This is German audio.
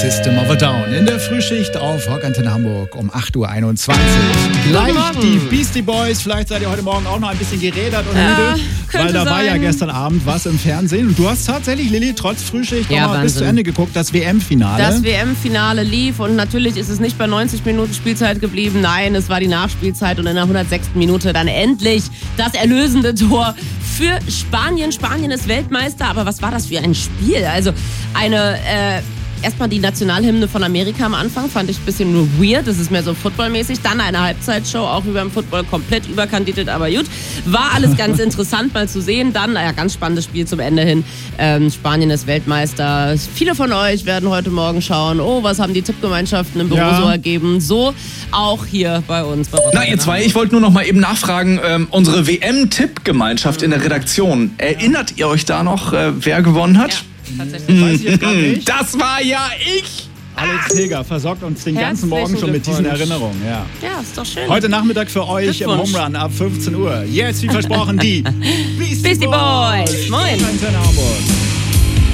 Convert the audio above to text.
System of a Down in der Frühschicht auf Rock Antenne Hamburg um 8.21 Uhr. Gleich die Beastie Boys. Vielleicht seid ihr heute Morgen auch noch ein bisschen gerädert und müde, weil da war ja gestern Abend was im Fernsehen. Und du hast tatsächlich, Lilly, trotz Frühschicht noch mal bis zu Ende geguckt, das WM-Finale. Das WM-Finale lief und natürlich ist es nicht bei 90 Minuten Spielzeit geblieben. Nein, es war die Nachspielzeit und in der 106. Minute dann endlich das erlösende Tor für Spanien. Spanien ist Weltmeister, aber was war das für ein Spiel? Also erstmal die Nationalhymne von Amerika am Anfang fand ich ein bisschen nur weird, das ist mehr so footballmäßig. Dann eine Halbzeitshow, auch über dem Football, komplett überkandidelt, aber gut. War alles ganz interessant mal zu sehen. Dann, ganz spannendes Spiel zum Ende hin. Spanien ist Weltmeister. Viele von euch werden heute Morgen schauen, was haben die Tippgemeinschaften im Büro so ergeben. So auch hier bei uns. Na, ihr zwei, ich wollte nur noch mal eben nachfragen, unsere WM-Tippgemeinschaft in der Redaktion, erinnert ihr euch da noch, wer gewonnen hat? Ja. Tatsächlich. Weiß ich jetzt gar nicht. Das war ja ich! Alex Heger versorgt uns den ganzen Morgen schon mit diesen Erinnerungen. Ja, ist doch schön. Heute Nachmittag für euch im Home Run ab 15 Uhr. Jetzt, wie versprochen, die Beastie Boys. Moin. Antenne Hamburg.